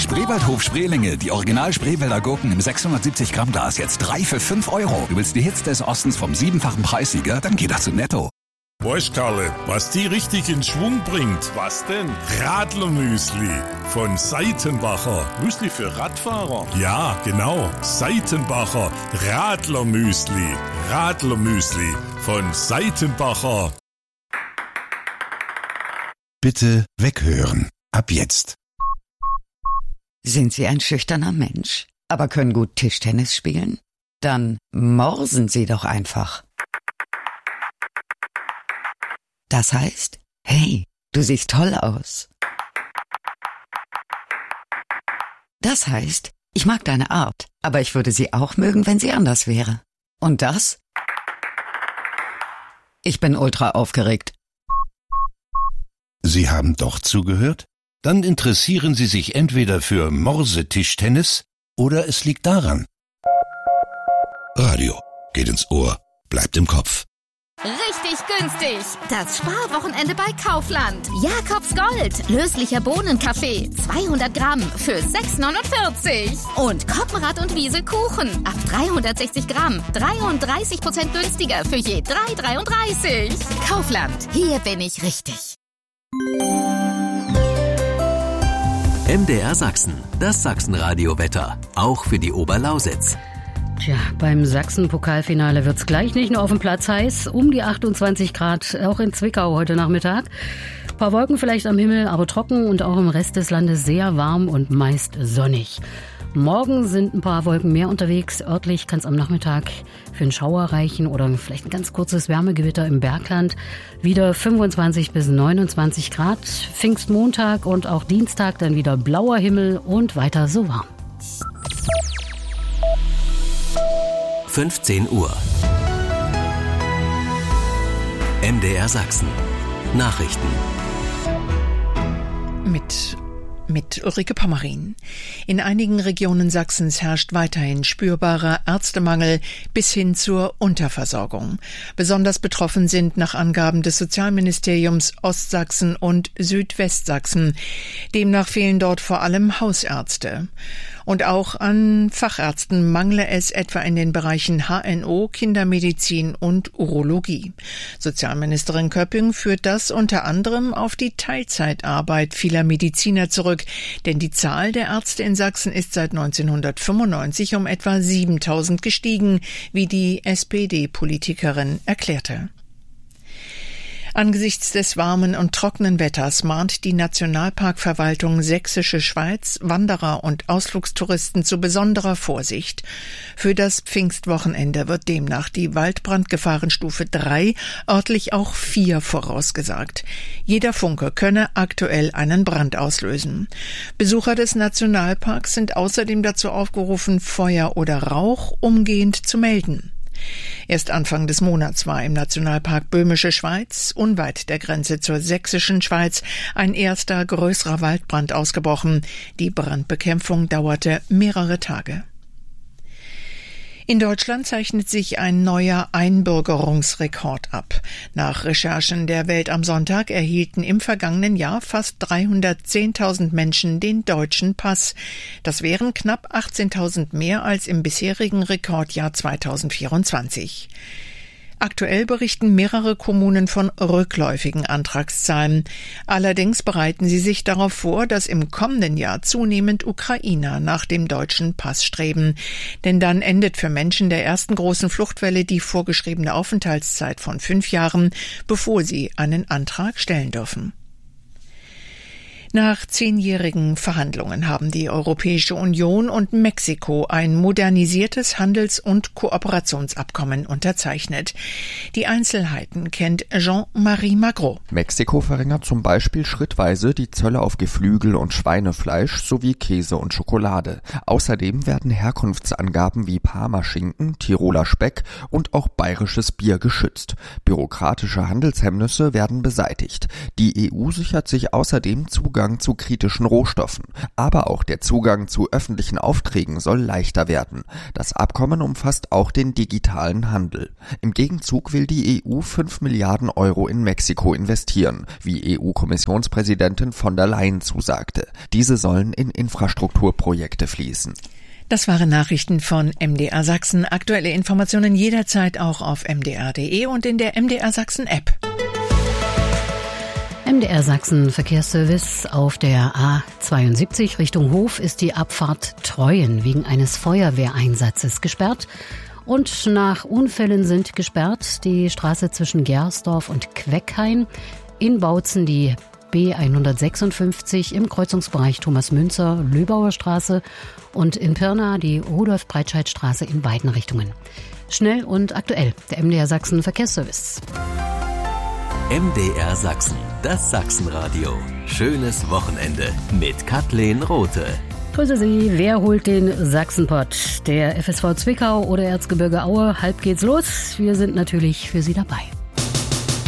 Spreewaldhof Spreelinge, die Original Spreewälder Gurken im 670 Gramm Glas, jetzt 3 für 5 Euro. Du willst die Hits des Ostens vom 7-fachen Preissieger? Dann geh doch zu Netto. Weißt, Karle, was die richtig in Schwung bringt? Was denn? Radlermüsli von Seitenbacher. Müsli für Radfahrer? Ja, genau. Seitenbacher Radlermüsli. Radlermüsli von Seitenbacher. Bitte weghören. Ab jetzt. Sind Sie ein schüchterner Mensch, aber können gut Tischtennis spielen? Dann morsen Sie doch einfach. Das heißt, hey, du siehst toll aus. Das heißt, ich mag deine Art, aber ich würde sie auch mögen, wenn sie anders wäre. Und das? Ich bin ultra aufgeregt. Sie haben doch zugehört? Dann interessieren Sie sich entweder für Morsetischtennis oder es liegt daran. Radio geht ins Ohr, bleibt im Kopf. Richtig günstig. Das Sparwochenende bei Kaufland. Jakobs Gold. Löslicher Bohnenkaffee. 200 Gramm für 6,49. Und Koppenrad und Wiesel Kuchen. Ab 360 Gramm. 33% günstiger für je 3,33. Kaufland. Hier bin ich richtig. MDR Sachsen. Das Sachsenradio-Wetter. Auch für die Oberlausitz. Tja, beim Sachsen-Pokalfinale wird's gleich nicht nur auf dem Platz heiß, um die 28 Grad, auch in Zwickau heute Nachmittag. Ein paar Wolken vielleicht am Himmel, aber trocken und auch im Rest des Landes sehr warm und meist sonnig. Morgen sind ein paar Wolken mehr unterwegs. Örtlich kann es am Nachmittag für einen Schauer reichen oder vielleicht ein ganz kurzes Wärmegewitter im Bergland. Wieder 25 bis 29 Grad. Pfingstmontag und auch Dienstag dann wieder blauer Himmel und weiter so warm. 15 Uhr. MDR Sachsen. Nachrichten. Mit Ulrike Pommerin. In einigen Regionen Sachsens herrscht weiterhin spürbarer Ärztemangel bis hin zur Unterversorgung. Besonders betroffen sind nach Angaben des Sozialministeriums Ostsachsen und Südwestsachsen. Demnach fehlen dort vor allem Hausärzte. Und auch an Fachärzten mangle es etwa in den Bereichen HNO, Kindermedizin und Urologie. Sozialministerin Köpping führt das unter anderem auf die Teilzeitarbeit vieler Mediziner zurück, denn die Zahl der Ärzte in Sachsen ist seit 1995 um etwa 7.000 gestiegen, wie die SPD-Politikerin erklärte. Angesichts des warmen und trockenen Wetters mahnt die Nationalparkverwaltung Sächsische Schweiz Wanderer und Ausflugstouristen zu besonderer Vorsicht. Für das Pfingstwochenende wird demnach die Waldbrandgefahrenstufe 3, örtlich auch 4 vorausgesagt. Jeder Funke könne aktuell einen Brand auslösen. Besucher des Nationalparks sind außerdem dazu aufgerufen, Feuer oder Rauch umgehend zu melden. Erst Anfang des Monats war im Nationalpark Böhmische Schweiz, unweit der Grenze zur Sächsischen Schweiz, ein erster größerer Waldbrand ausgebrochen. Die Brandbekämpfung dauerte mehrere Tage. In Deutschland zeichnet sich ein neuer Einbürgerungsrekord ab. Nach Recherchen der Welt am Sonntag erhielten im vergangenen Jahr fast 310.000 Menschen den deutschen Pass. Das wären knapp 18.000 mehr als im bisherigen Rekordjahr 2024. Aktuell berichten mehrere Kommunen von rückläufigen Antragszahlen. Allerdings bereiten sie sich darauf vor, dass im kommenden Jahr zunehmend Ukrainer nach dem deutschen Pass streben. Denn dann endet für Menschen der ersten großen Fluchtwelle die vorgeschriebene Aufenthaltszeit von 5 Jahren, bevor sie einen Antrag stellen dürfen. Nach 10-jährigen Verhandlungen haben die Europäische Union und Mexiko ein modernisiertes Handels- und Kooperationsabkommen unterzeichnet. Die Einzelheiten kennt Jean-Marie Magro. Mexiko verringert zum Beispiel schrittweise die Zölle auf Geflügel und Schweinefleisch sowie Käse und Schokolade. Außerdem werden Herkunftsangaben wie Parmaschinken, Tiroler Speck und auch bayerisches Bier geschützt. Bürokratische Handelshemmnisse werden beseitigt. Die EU sichert sich außerdem Zugang Zugang zu kritischen Rohstoffen. Aber auch der Zugang zu öffentlichen Aufträgen soll leichter werden. Das Abkommen umfasst auch den digitalen Handel. Im Gegenzug will die EU 5 Milliarden Euro in Mexiko investieren, wie EU-Kommissionspräsidentin von der Leyen zusagte. Diese sollen in Infrastrukturprojekte fließen. Das waren Nachrichten von MDR Sachsen. Aktuelle Informationen jederzeit auch auf mdr.de und in der MDR Sachsen App. MDR Sachsen Verkehrsservice. Auf der A72 Richtung Hof ist die Abfahrt Treuen wegen eines Feuerwehreinsatzes gesperrt. Und nach Unfällen sind gesperrt die Straße zwischen Gersdorf und Queckhain, in Bautzen die B156 im Kreuzungsbereich Thomas-Münzer-Löbauer Straße und in Pirna die Rudolf-Breitscheid-Straße in beiden Richtungen. Schnell und aktuell, der MDR Sachsen Verkehrsservice. MDR Sachsen, das Sachsenradio. Schönes Wochenende mit Kathleen Rothe. Grüße Sie, wer holt den Sachsenpott? Der FSV Zwickau oder Erzgebirge Aue? Halb geht's los. Wir sind natürlich für Sie dabei.